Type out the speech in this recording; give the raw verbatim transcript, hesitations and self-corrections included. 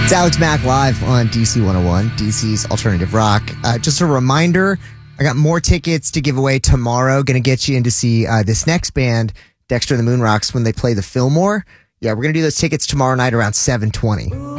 It's Alex Mack live on D C one oh one, D C's Alternative Rock. Uh, just a reminder, I got more tickets to give away tomorrow. Going to get you in to see uh, this next band, Dexter and the Moonrocks, when they play the Fillmore. Yeah, we're going to do those tickets tomorrow night around seven twenty.